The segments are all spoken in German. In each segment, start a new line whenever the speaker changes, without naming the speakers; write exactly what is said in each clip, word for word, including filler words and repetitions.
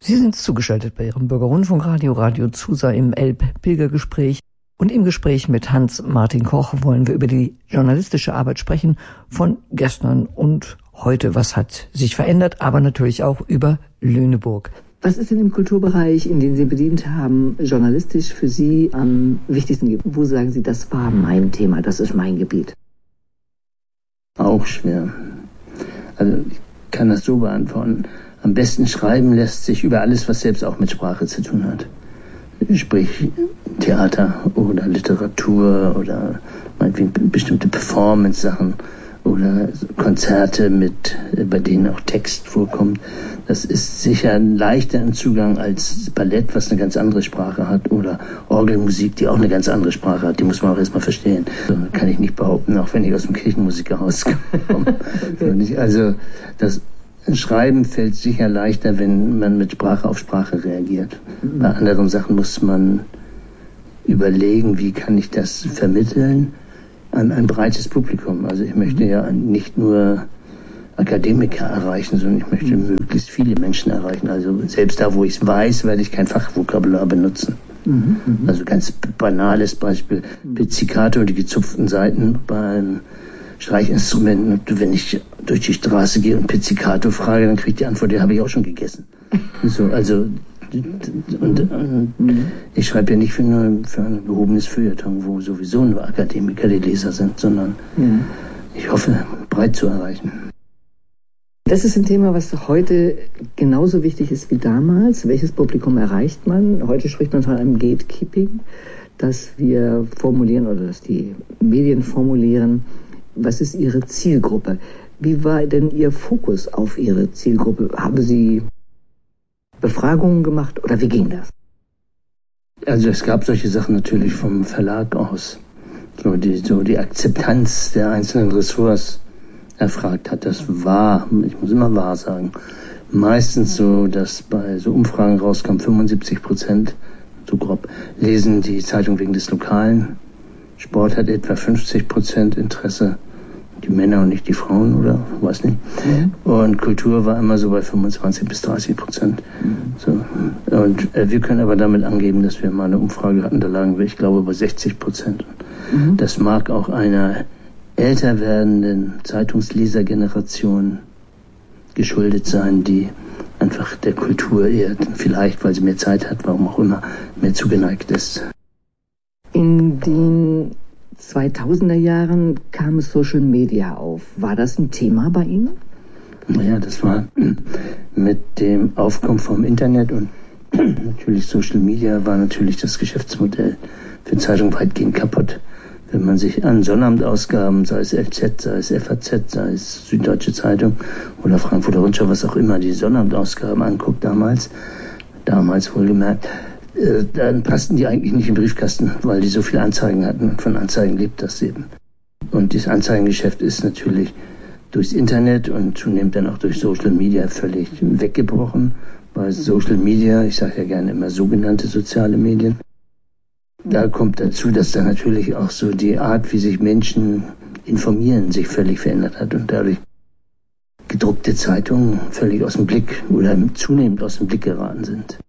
Sie sind zugeschaltet bei Ihrem Bürgerrundfunkradio, Radio Zusa im Elb-Pilgergespräch. Und im Gespräch mit Hans-Martin Koch wollen wir über die journalistische Arbeit sprechen von gestern und heute. Was hat sich verändert, aber natürlich auch über Lüneburg. Was ist denn im Kulturbereich, in den Sie bedient haben, journalistisch für Sie am wichtigsten? Wo sagen Sie, das war mein Thema, das ist mein Gebiet?
Auch schwer. Also ich kann das so beantworten. Am besten schreiben lässt sich über alles, was selbst auch mit Sprache zu tun hat. Sprich Theater oder Literatur oder meinetwegen bestimmte Performance-Sachen oder Konzerte, mit, bei denen auch Text vorkommt. Das ist sicher ein leichter Zugang als Ballett, was eine ganz andere Sprache hat, oder Orgelmusik, die auch eine ganz andere Sprache hat. Die muss man auch erstmal verstehen. So, kann ich nicht behaupten, auch wenn ich aus dem Kirchenmusikerhaus komme. Okay. Also das Schreiben fällt sicher leichter, wenn man mit Sprache auf Sprache reagiert. Mhm. Bei anderen Sachen muss man überlegen, wie kann ich das vermitteln an ein breites Publikum. Also ich möchte mhm. ja nicht nur Akademiker erreichen, sondern ich möchte mhm. möglichst viele Menschen erreichen. Also selbst da, wo ich es weiß, werde ich kein Fachvokabular benutzen. Mhm. Also ganz banales Beispiel, Pizzicato, die gezupften Saiten beim Streichinstrumenten. Wenn ich durch die Straße gehe und Pizzicato frage, dann kriege ich die Antwort, die habe ich auch schon gegessen. So, also und, und ich schreibe ja nicht für, eine, für ein gehobenes Feuilleton, wo sowieso nur Akademiker die Leser sind, sondern ja. ich hoffe, breit zu erreichen.
Das ist ein Thema, was heute genauso wichtig ist wie damals. Welches Publikum erreicht man? Heute spricht man von einem Gatekeeping, dass wir formulieren oder dass die Medien formulieren, was ist Ihre Zielgruppe? Wie war denn Ihr Fokus auf Ihre Zielgruppe? Haben Sie Befragungen gemacht oder wie ging das?
Also es gab solche Sachen natürlich vom Verlag aus, so die, so die Akzeptanz der einzelnen Ressorts erfragt hat. Das war, ich muss immer wahr sagen, meistens so, dass bei so Umfragen rauskam, fünfundsiebzig Prozent, so grob, lesen die Zeitung wegen des Lokalen. Sport hat etwa fünfzig Prozent Interesse, die Männer und nicht die Frauen, oder weiß nicht. Mhm. Und Kultur war immer so bei fünfundzwanzig bis dreißig Prozent. Mhm. So. Und äh, wir können aber damit angeben, dass wir mal eine Umfrage hatten, da lagen wir, ich glaube, bei sechzig Prozent. Mhm. Das mag auch einer älter werdenden Zeitungslesergeneration geschuldet sein, die einfach der Kultur eher, vielleicht weil sie mehr Zeit hat, warum auch immer, mehr zugeneigt ist.
In den zweitausender Jahren kam Social Media auf. War das ein Thema bei Ihnen?
Naja, das war mit dem Aufkommen vom Internet und natürlich Social Media war natürlich das Geschäftsmodell für Zeitungen weitgehend kaputt. Wenn man sich an Sonnabend-Ausgaben, sei es L Z, sei es F A Z, sei es Süddeutsche Zeitung oder Frankfurter Rundschau, was auch immer, die Sonnabend-Ausgaben anguckt damals, damals wohlgemerkt, äh, dann passten die eigentlich nicht im Briefkasten, weil die so viele Anzeigen hatten. Und von Anzeigen lebt das eben. Und dieses Anzeigengeschäft ist natürlich durchs Internet und zunehmend dann auch durch Social Media völlig weggebrochen. Weil Social Media, ich sage ja gerne immer sogenannte soziale Medien, da kommt dazu, dass da natürlich auch so die Art, wie sich Menschen informieren, sich völlig verändert hat und dadurch gedruckte Zeitungen völlig aus dem Blick oder zunehmend aus dem Blick geraten sind.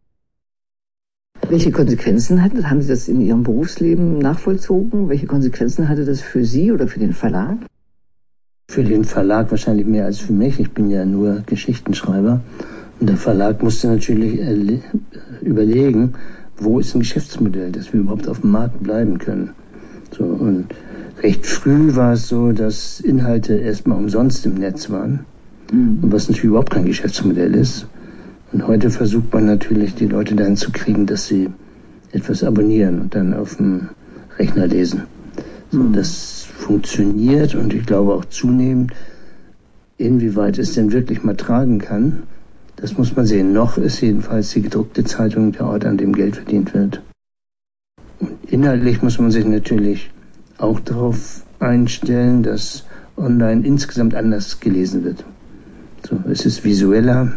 Welche Konsequenzen hatte, haben Sie das in Ihrem Berufsleben nachvollzogen? Welche Konsequenzen hatte das für Sie oder für den Verlag?
Für den Verlag wahrscheinlich mehr als für mich. Ich bin ja nur Geschichtenschreiber. Und der Verlag musste natürlich überlegen, wo ist ein Geschäftsmodell, dass wir überhaupt auf dem Markt bleiben können. So, und recht früh war es so, dass Inhalte erstmal umsonst im Netz waren. Mhm. Und was natürlich überhaupt kein Geschäftsmodell ist. Und heute versucht man natürlich, die Leute dahin zu kriegen, dass sie etwas abonnieren und dann auf dem Rechner lesen. So, mhm. Das funktioniert und ich glaube auch zunehmend, inwieweit es denn wirklich mal tragen kann. Das muss man sehen. Noch ist jedenfalls die gedruckte Zeitung der Ort, an dem Geld verdient wird. Und inhaltlich muss man sich natürlich auch darauf einstellen, dass online insgesamt anders gelesen wird. So, es ist visueller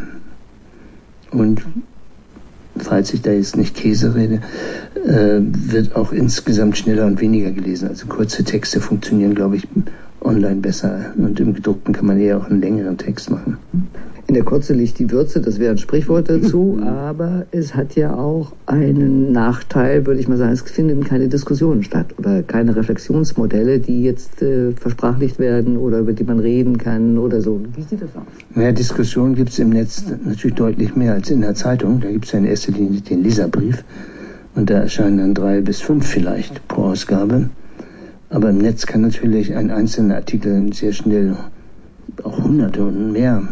und, falls ich da jetzt nicht Käse rede, äh, wird auch insgesamt schneller und weniger gelesen. Also kurze Texte funktionieren, glaube ich, online besser. Und im gedruckten kann man eher auch einen längeren Text machen.
In der Kürze liegt die Würze, das wäre ein Sprichwort dazu, aber es hat ja auch einen Nachteil, würde ich mal sagen, es finden keine Diskussionen statt oder keine Reflexionsmodelle, die jetzt äh, versprachlicht werden oder über die man reden kann oder so. Wie sieht das aus?
Naja, Diskussionen gibt es im Netz natürlich deutlich mehr als in der Zeitung. Da gibt es ja in erster Linie den Leserbrief und da erscheinen dann drei bis fünf vielleicht pro Ausgabe. Aber im Netz kann natürlich ein einzelner Artikel sehr schnell auch hunderte und mehr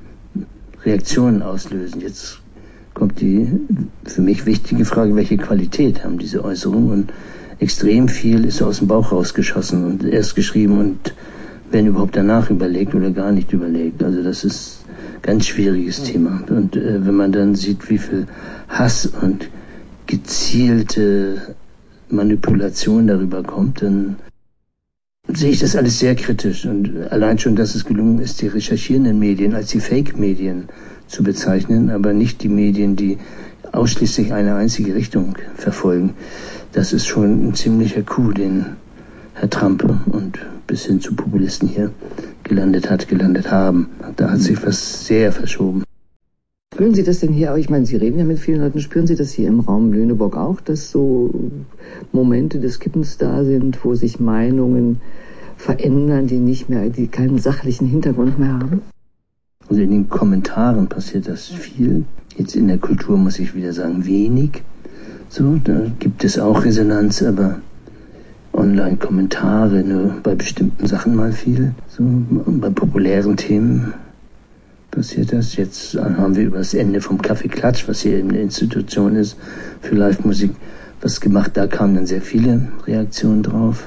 Reaktionen auslösen. Jetzt kommt die für mich wichtige Frage, welche Qualität haben diese Äußerungen? Und extrem viel ist aus dem Bauch rausgeschossen und erst geschrieben und wenn überhaupt danach überlegt oder gar nicht überlegt. Also das ist ein ganz schwieriges Thema. Und äh, wenn man dann sieht, wie viel Hass und gezielte Manipulation darüber kommt, dann sehe ich das alles sehr kritisch. Und allein schon, dass es gelungen ist, die recherchierenden Medien als die Fake-Medien zu bezeichnen, aber nicht die Medien, die ausschließlich eine einzige Richtung verfolgen. Das ist schon ein ziemlicher Coup, den Herr Trump und bis hin zu Populisten hier gelandet hat, gelandet haben. Da hat sich was sehr verschoben.
Spüren Sie das denn hier auch? Ich meine, Sie reden ja mit vielen Leuten. Spüren Sie das hier im Raum Lüneburg auch, dass so Momente des Kippens da sind, wo sich Meinungen verändern, die nicht mehr, die keinen sachlichen Hintergrund mehr haben?
Also in den Kommentaren passiert das viel. Jetzt in der Kultur muss ich wieder sagen, wenig. So, da gibt es auch Resonanz, aber Online-Kommentare nur bei bestimmten Sachen mal viel. So, bei populären Themen passiert das. Jetzt haben wir über das Ende vom Kaffeeklatsch, was hier eben eine Institution ist für Live-Musik, was gemacht. Da kamen dann sehr viele Reaktionen drauf.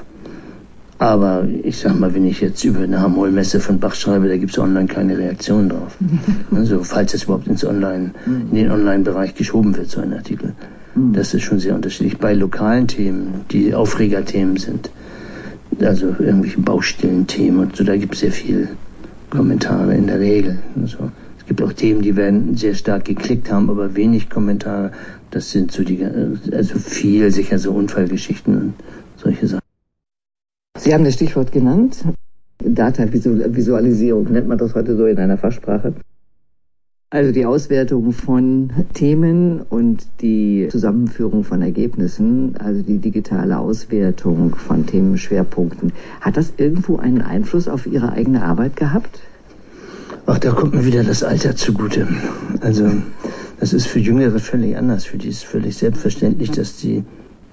Aber ich sag mal, wenn ich jetzt über eine H-Moll-Messe von Bach schreibe, da gibt es online keine Reaktion drauf. Also falls es überhaupt ins Online, in den Online-Bereich geschoben wird, so ein Artikel. Das ist schon sehr unterschiedlich. Bei lokalen Themen, die Aufregerthemen sind, also irgendwelche Baustellenthemen und so, da gibt es sehr viel Kommentare in der Regel. Also, es gibt auch Themen, die werden sehr stark geklickt haben, aber wenig Kommentare. Das sind so die, also viel sicher so Unfallgeschichten und solche Sachen.
Sie haben das Stichwort genannt. Data-Visualisierung nennt man das heute so in einer Fachsprache. Also die Auswertung von Themen und die Zusammenführung von Ergebnissen, also die digitale Auswertung von Themenschwerpunkten. Hat das irgendwo einen Einfluss auf Ihre eigene Arbeit gehabt?
Ach, da kommt mir wieder das Alter zugute. Also das ist für Jüngere völlig anders. Für die ist völlig selbstverständlich, dass die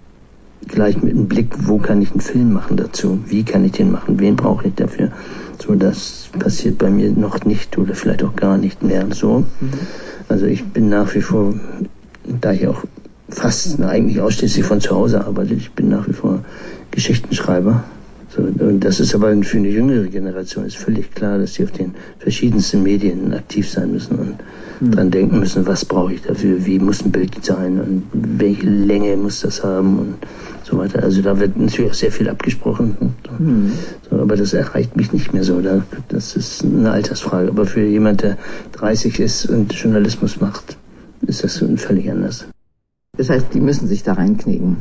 gleich mit einem Blick, wo kann ich einen Film machen dazu, wie kann ich den machen, wen brauche ich dafür. So, das passiert bei mir noch nicht oder vielleicht auch gar nicht mehr so. Mhm. Also ich bin nach wie vor, da ich auch fast eigentlich ausschließlich von zu Hause arbeite, ich bin nach wie vor Geschichtenschreiber. So, und das ist aber für eine jüngere Generation ist völlig klar, dass sie auf den verschiedensten Medien aktiv sein müssen und mhm. dran denken müssen, was brauche ich dafür, wie muss ein Bild sein und welche Länge muss das haben und so weiter. Also da wird natürlich auch sehr viel abgesprochen. So. Mhm. So, aber das erreicht mich nicht mehr so. Da, das ist eine Altersfrage. Aber für jemand, der dreißig ist und Journalismus macht, ist das völlig anders.
Das heißt, die müssen sich da reinknicken?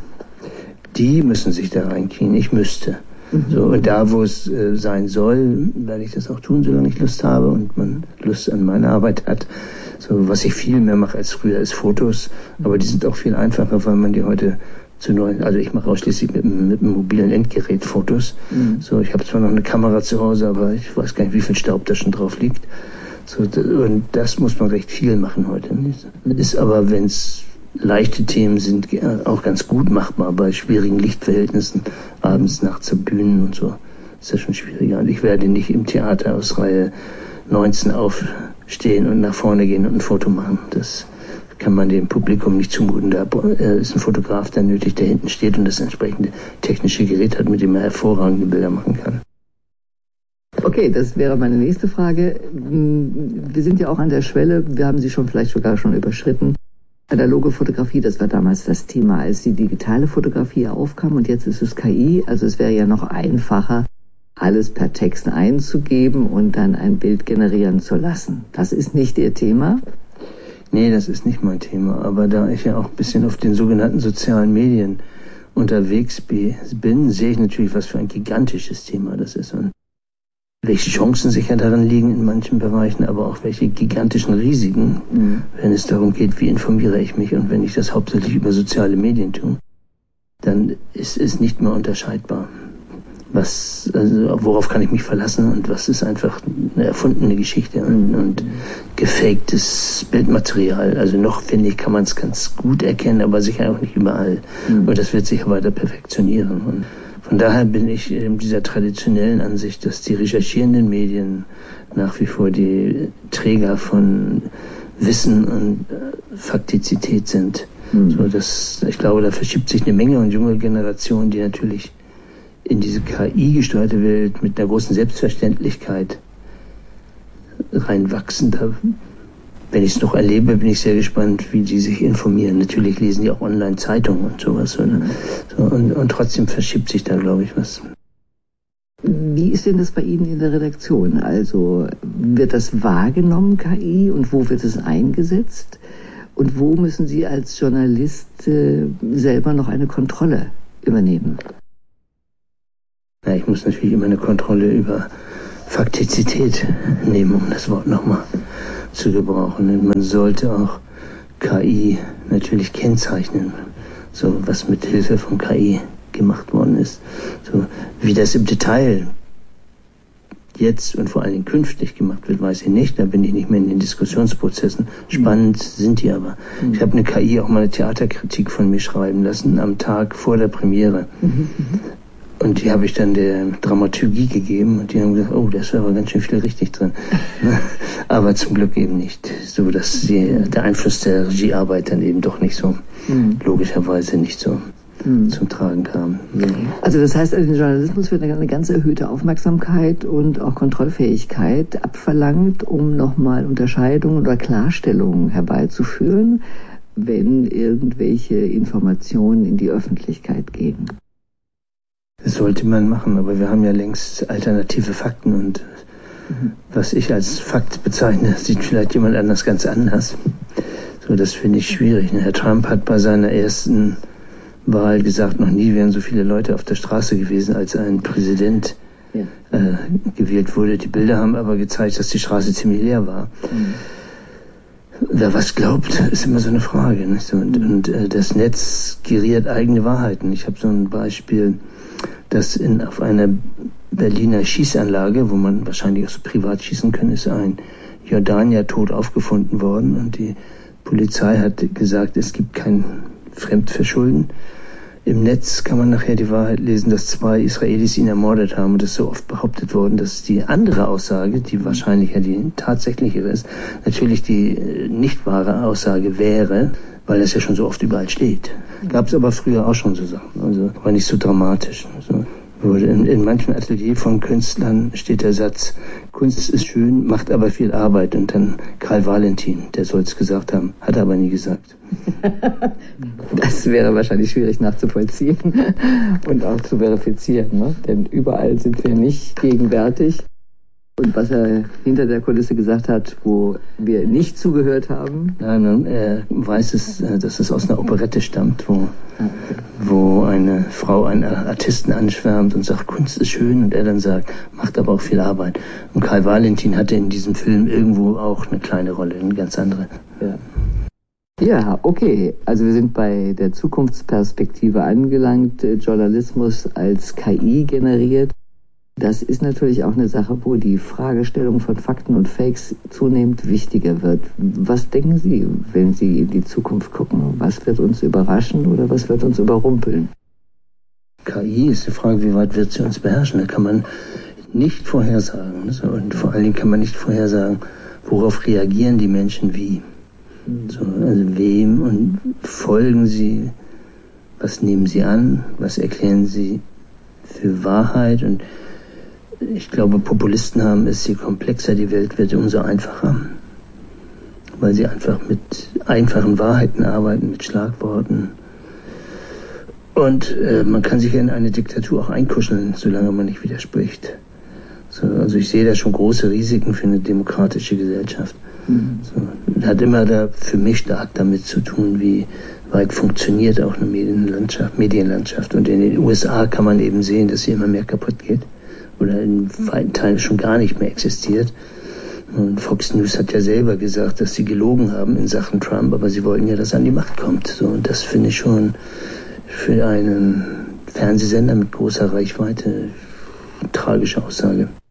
Die müssen sich da reinkriegen. Ich müsste. Mhm. So, und da, wo es äh, sein soll, werde ich das auch tun, solange ich Lust habe und man Lust an meine Arbeit hat. So, was ich viel mehr mache als früher, ist Fotos. Aber die sind auch viel einfacher, weil man die heute zu neuen, also ich mache ausschließlich mit, mit einem mobilen Endgerät Fotos. Mhm. So, ich habe zwar noch eine Kamera zu Hause, aber ich weiß gar nicht, wie viel Staub da schon drauf liegt. So, und das muss man recht viel machen heute. Ist aber, wenn es leichte Themen sind, auch ganz gut machbar bei schwierigen Lichtverhältnissen, abends, nachts zu Bühnen und so. Ist das schon schwieriger. Und ich werde nicht im Theater aus Reihe neunzehn aufstehen und nach vorne gehen und ein Foto machen. Das kann man dem Publikum nicht zumuten. Da ist ein Fotograf, der nötig, der hinten steht und das entsprechende technische Gerät hat, mit dem er hervorragende Bilder machen kann.
Okay, das wäre meine nächste Frage. Wir sind ja auch an der Schwelle, wir haben sie schon vielleicht sogar schon überschritten. Analoge Fotografie, das war damals das Thema, als die digitale Fotografie aufkam und jetzt ist es K I. Also es wäre ja noch einfacher, alles per Text einzugeben und dann ein Bild generieren zu lassen. Das ist nicht Ihr Thema?
Nee, das ist nicht mein Thema. Aber da ich ja auch ein bisschen auf den sogenannten sozialen Medien unterwegs bin, sehe ich natürlich, was für ein gigantisches Thema das ist. Und welche Chancen sicher darin liegen in manchen Bereichen, aber auch welche gigantischen Risiken, mhm. wenn es darum geht, wie informiere ich mich. Und wenn ich das hauptsächlich über soziale Medien tue, dann ist es nicht mehr unterscheidbar. Was, also worauf kann ich mich verlassen und was ist einfach eine erfundene Geschichte und, und gefaktes Bildmaterial. Also noch, finde ich, kann man es ganz gut erkennen, aber sicher auch nicht überall. Mhm. Und das wird sich weiter perfektionieren. Und von daher bin ich in dieser traditionellen Ansicht, dass die recherchierenden Medien nach wie vor die Träger von Wissen und Faktizität sind. Mhm. So, dass, ich glaube, da verschiebt sich eine Menge und junge Generation, die natürlich in diese K I-gesteuerte Welt mit einer großen Selbstverständlichkeit reinwachsen. Da, wenn ich es noch erlebe, bin ich sehr gespannt, wie die sich informieren. Natürlich lesen die auch Online-Zeitungen und sowas. Oder? So, und, und trotzdem verschiebt sich da, glaube ich, was.
Wie ist denn das bei Ihnen in der Redaktion? Also wird das wahrgenommen, K I, und wo wird es eingesetzt? Und wo müssen Sie als Journalist äh, selber noch eine Kontrolle übernehmen?
Ja, ich muss natürlich immer eine Kontrolle über Faktizität nehmen, um das Wort nochmal zu gebrauchen. Und man sollte auch K I natürlich kennzeichnen, so was mit Hilfe von K I gemacht worden ist. So wie das im Detail jetzt und vor allen Dingen künftig gemacht wird, weiß ich nicht. Da bin ich nicht mehr in den Diskussionsprozessen. Spannend mhm. sind die aber. Mhm. Ich habe eine K I auch mal eine Theaterkritik von mir schreiben lassen am Tag vor der Premiere. Mhm. Und die habe ich dann der Dramaturgie gegeben und die haben gesagt, oh, da ist aber ganz schön viel richtig drin. Aber zum Glück eben nicht. So, dass die, der Einfluss der Regiearbeit dann eben doch nicht so, mhm. logischerweise nicht so mhm. zum Tragen kam. Ja.
Also das heißt, also, im Journalismus wird eine ganz erhöhte Aufmerksamkeit und auch Kontrollfähigkeit abverlangt, um nochmal Unterscheidungen oder Klarstellungen herbeizuführen, wenn irgendwelche Informationen in die Öffentlichkeit gehen.
Das sollte man machen, aber wir haben ja längst alternative Fakten und mhm. was ich als Fakt bezeichne, sieht vielleicht jemand anders ganz anders. So, das finde ich schwierig. Herr Trump hat bei seiner ersten Wahl gesagt, noch nie wären so viele Leute auf der Straße gewesen, als ein Präsident ja. äh, gewählt wurde. Die Bilder haben aber gezeigt, dass die Straße ziemlich leer war. Mhm. Wer was glaubt, ist immer so eine Frage. Nicht? Und, und äh, das Netz geriert eigene Wahrheiten. Ich habe so ein Beispiel, dass in, auf einer Berliner Schießanlage, wo man wahrscheinlich auch so privat schießen kann, ist ein Jordanier tot aufgefunden worden. Und die Polizei hat gesagt, es gibt kein Fremdverschulden. Im Netz kann man nachher die Wahrheit lesen, dass zwei Israelis ihn ermordet haben. Und das ist so oft behauptet worden, dass die andere Aussage, die wahrscheinlich ja die tatsächliche ist, natürlich die nicht wahre Aussage wäre, weil das ja schon so oft überall steht. Gab es aber früher auch schon so Sachen. Also war nicht so dramatisch. Also wurde in, in manchen Atelier von Künstlern steht der Satz, Kunst ist schön, macht aber viel Arbeit. Und dann Karl Valentin, der soll es gesagt haben, hat er aber nie gesagt.
Das wäre wahrscheinlich schwierig nachzuvollziehen und auch zu verifizieren, ne? Denn überall sind wir nicht gegenwärtig. Und was er hinter der Kulisse gesagt hat, wo wir nicht zugehört haben?
Nein, er weiß es, dass es aus einer Operette stammt, wo, wo eine Frau einen Artisten anschwärmt und sagt, Kunst ist schön, und er dann sagt, macht aber auch viel Arbeit. Und Karl Valentin hatte in diesem Film irgendwo auch eine kleine Rolle, eine ganz andere.
Ja. Ja, okay. Also wir sind bei der Zukunftsperspektive angelangt. Journalismus als K I generiert. Das ist natürlich auch eine Sache, wo die Fragestellung von Fakten und Fakes zunehmend wichtiger wird. Was denken Sie, wenn Sie in die Zukunft gucken? Was wird uns überraschen oder was wird uns überrumpeln?
K I ist die Frage, wie weit wird sie uns beherrschen? Da kann man nicht vorhersagen. Und vor allen Dingen kann man nicht vorhersagen, worauf reagieren die Menschen wie. So, also wem und folgen sie, was nehmen sie an, was erklären sie für Wahrheit. Und ich glaube, Populisten haben es, je komplexer die Welt wird, umso einfacher. Weil sie einfach mit einfachen Wahrheiten arbeiten, mit Schlagworten. Und äh, man kann sich in eine Diktatur auch einkuscheln, solange man nicht widerspricht. So, also ich sehe da schon große Risiken für eine demokratische Gesellschaft. Mhm. So, hat immer da für mich stark damit zu tun, wie weit funktioniert auch eine Medienlandschaft, Medienlandschaft. Und in den U S A kann man eben sehen, dass sie immer mehr kaputt geht. oder in weiten Teilen schon gar nicht mehr existiert. Und Fox News hat ja selber gesagt, dass sie gelogen haben in Sachen Trump, aber sie wollten ja, dass er an die Macht kommt. So, und das finde ich schon für einen Fernsehsender mit großer Reichweite eine tragische Aussage.